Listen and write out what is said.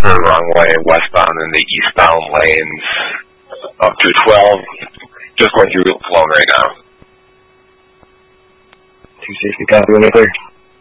for wrong way westbound in the eastbound lanes up to 12. Just going through Cologne right now. 260, copy, 1 clear.